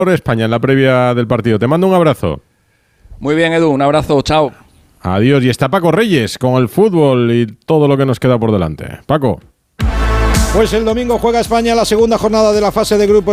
por España en la previa del partido. Te mando un abrazo. Muy bien, Edu, un abrazo, chao. Adiós. Y está Paco Reyes con el fútbol y todo lo que nos queda por delante. Paco. Pues el domingo juega España la segunda jornada de la fase de grupos